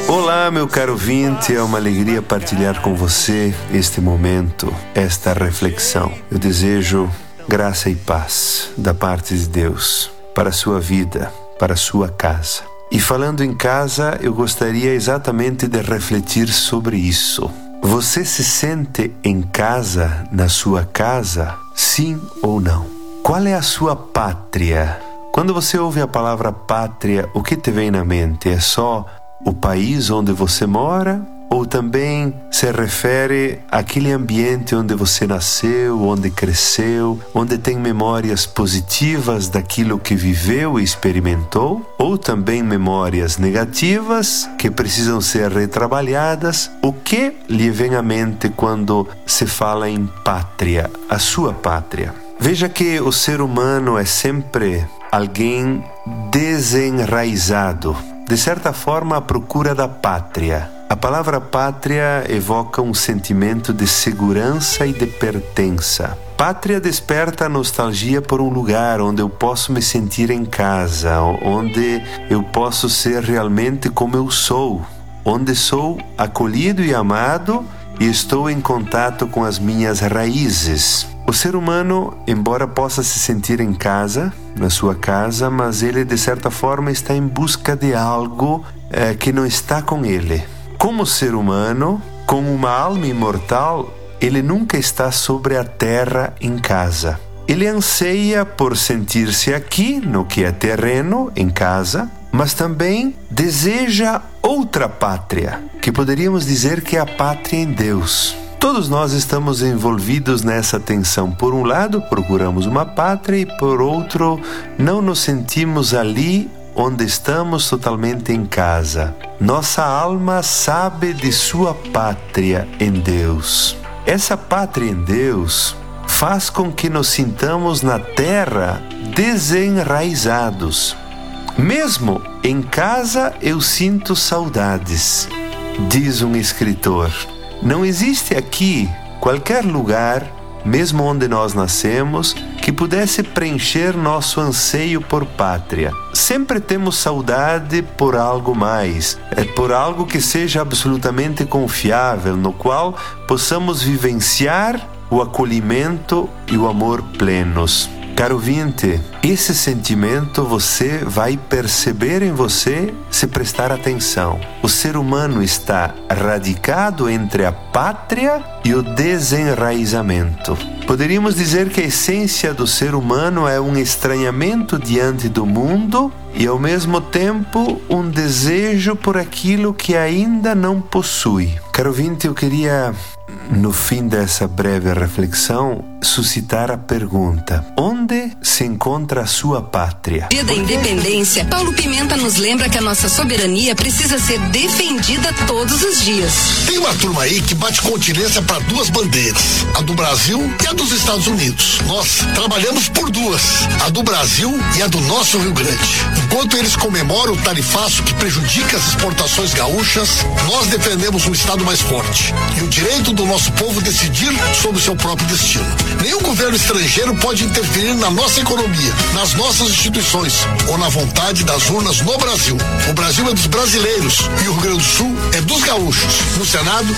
Olá, meu caro ouvinte, é uma alegria partilhar com você este momento, esta reflexão. Eu desejo graça e paz da parte de Deus para a sua vida, para a sua casa. E falando em casa, eu gostaria exatamente de refletir sobre isso. Você se sente em casa, na sua casa, sim ou não? Qual é a sua pátria? Quando você ouve a palavra pátria, o que te vem na mente? É só o país onde você mora? Ou também se refere àquele ambiente onde você nasceu, onde cresceu, onde tem memórias positivas daquilo que viveu e experimentou? Ou também memórias negativas que precisam ser retrabalhadas? O que lhe vem à mente quando se fala em pátria, a sua pátria? Veja que o ser humano é sempre alguém desenraizado, de certa forma à procura da pátria. A palavra pátria evoca um sentimento de segurança e de pertença. Pátria desperta a nostalgia por um lugar onde eu posso me sentir em casa, onde eu posso ser realmente como eu sou, onde sou acolhido e amado e estou em contato com as minhas raízes. O ser humano, embora possa se sentir em casa, na sua casa, mas ele de certa forma está em busca de algo que não está com ele. Como ser humano, com uma alma imortal, ele nunca está sobre a terra em casa. Ele anseia por sentir-se aqui, no que é terreno, em casa, mas também deseja outra pátria, que poderíamos dizer que é a pátria em Deus. Todos nós estamos envolvidos nessa tensão. Por um lado, procuramos uma pátria e, por outro, não nos sentimos ali onde estamos totalmente em casa. Nossa alma sabe de sua pátria em Deus. Essa pátria em Deus faz com que nos sintamos na terra desenraizados. Mesmo em casa eu sinto saudades, diz um escritor. Não existe aqui qualquer lugar, mesmo onde nós nascemos, que pudesse preencher nosso anseio por pátria. Sempre temos saudade por algo mais, por algo que seja absolutamente confiável, no qual possamos vivenciar o acolhimento e o amor plenos. Caro ouvinte, esse sentimento você vai perceber em você se prestar atenção. O ser humano está radicado entre a pátria e o desenraizamento. Poderíamos dizer que a essência do ser humano é um estranhamento diante do mundo e, ao mesmo tempo, um desejo por aquilo que ainda não possui. Caro ouvinte, eu queria, no fim dessa breve reflexão, suscitar a pergunta: onde se encontra a sua pátria? Dia da Independência, Paulo Pimenta nos lembra que a nossa soberania precisa ser defendida todos os dias. Tem uma turma aí que bate continência para duas bandeiras, a do Brasil e a dos Estados Unidos. Nós trabalhamos por duas, a do Brasil e a do nosso Rio Grande. Enquanto eles comemoram o tarifaço que prejudica as exportações gaúchas, nós defendemos um Estado mais forte e o direito do nosso povo decidir sobre o seu próprio destino. Nenhum governo estrangeiro pode interferir na nossa economia, nas nossas instituições ou na vontade das urnas no Brasil. O Brasil é dos brasileiros e o Rio Grande do Sul é dos gaúchos. No Senado,